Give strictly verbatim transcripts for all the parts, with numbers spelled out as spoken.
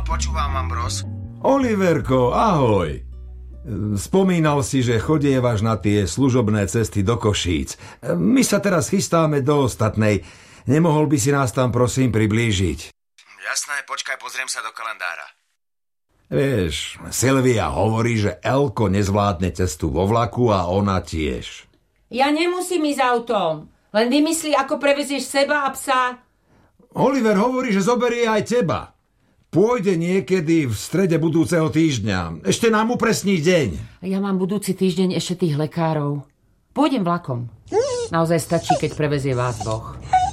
počúvam, Ambros. Oliverko, ahoj. Spomínal si, že chodievaš na tie služobné cesty do Košíc. My sa teraz chystáme do ostatnej. Nemohol by si nás tam prosím priblížiť? Jasné, počkaj, pozriem sa do kalendára. Vieš, Silvia hovorí, že Elko nezvládne cestu vo vlaku a ona tiež. Ja nemusím ísť autom. Len vymyslí, ako prevezieš seba a psa. Oliver hovorí, že zoberie aj teba. Pôjde niekedy v strede budúceho týždňa. Ešte nám upresní deň. Ja mám budúci týždeň ešte tých lekárov. Pôjdem vlakom. Naozaj stačí, keď prevezie vás Boh.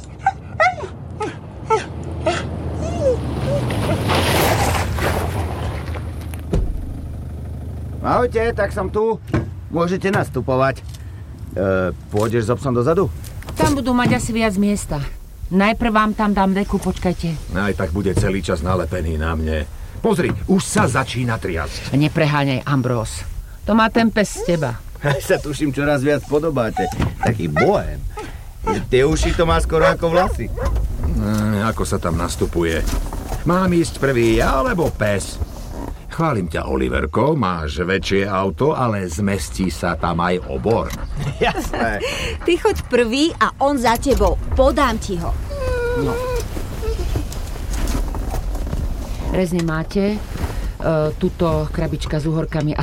Ahojte, tak som tu. Môžete nastupovať. E, pôjdeš so psom dozadu? Tam budú mať asi viac miesta. Najprv vám tam dám deku, počkajte. Aj tak bude celý čas nalepený na mne. Pozri, už sa začína triasť. Nepreháňaj, Ambros. To má ten pes z teba. Aj sa tuším čoraz viac podobáte. Taký bohem. Tie uši to má skoro ako vlasy. E, ako sa tam nastupuje? Mám ísť prvý ja, alebo pes? Chválim ťa, Oliverko, máš väčšie auto, ale zmestí sa tam aj obor. Jasné. Ty choď prvý a on za tebou. Podám ti ho. No. Rezne máte, uh, tuto krabička s uhorkami a